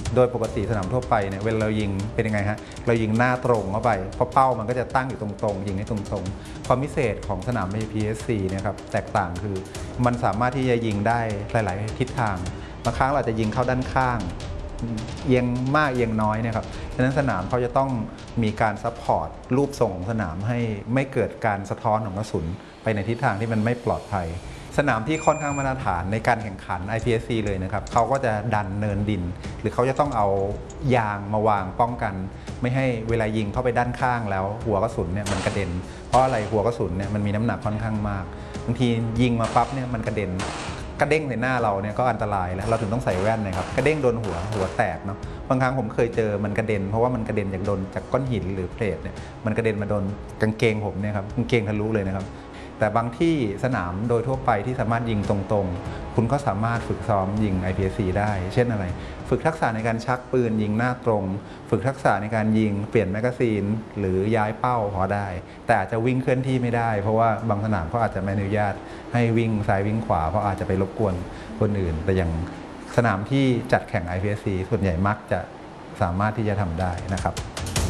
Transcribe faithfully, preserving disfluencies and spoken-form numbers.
โดยปกติสนามทั่วไปเนี่ยเวลาเรายิงเป็นยังไงฮะเรายิงหน้าตรงเข้าไปเพราะเป้ามันก็จะตั้งอยู่ตรงๆยิงให้ตรงๆความพิเศษของสนาม พี เอส ซี เนี่ยครับแตกต่างคือมันสามารถที่จะยิงได้หลายๆทิศทางบางครั้งเราจะยิงเข้าด้านข้างเอียงมากเอียงน้อยเนี่ยครับฉะนั้นสนามเขาจะต้องมีการซัพพอร์ตรูปทรงของสนามให้ไม่เกิดการสะท้อนของกระสุนไปในทิศทางที่มันไม่ปลอดภัยสนามที่ค่อนข้างมาตรฐานในการแข่งขัน ไอ พี เอส ซี เลยนะครับเขาก็จะดันเนินดินหรือเขาจะต้องเอายางมาวางป้องกันไม่ให้เวลายิงเข้าไปด้านข้างแล้วหัวกระสุนเนี่ยมันกระเด็นเพราะอะไรหัวกระสุนเนี่ยมันมีน้ำหนักค่อนข้างมากบางทียิงมาปั๊บเนี่ยมันกระเด็นกระเด้งในหน้าเราเนี่ยก็อันตรายแล้วเราถึงต้องใส่แว่นนะครับกระเด้งโดนหัวหัวแตกเนาะบางครั้งผมเคยเจอมันกระเด็นเพราะว่ามันกระเด็นจากโดนจากก้อนหินหรือเพลทเนี่ยมันกระเด็นมาโดนกางเกงผมเนี่ยครับกางเกงทะลุเลยนะครับแต่บางที่สนามโดยทั่วไปที่สามารถยิงตรงๆคุณก็สามารถฝึกซ้อมยิง ไอ พี เอส ซี ได้เช่นอะไรฝึกทักษะในการชักปืนยิงหน้าตรงฝึกทักษะในการยิงเปลี่ยนแมกกาซีนหรือย้ายเป้าพอได้แต่อาจจะวิ่งเคลื่อนที่ไม่ได้เพราะว่าบางสนามเขาอาจจะไม่อนุญาตให้วิ่งซ้ายวิ่งขวาเพราะอาจจะไปรบกวนคนอื่นแต่อย่างสนามที่จัดแข่ง ไอ พี เอส ซี ส่วนใหญ่มักจะสามารถที่จะทำได้นะครับ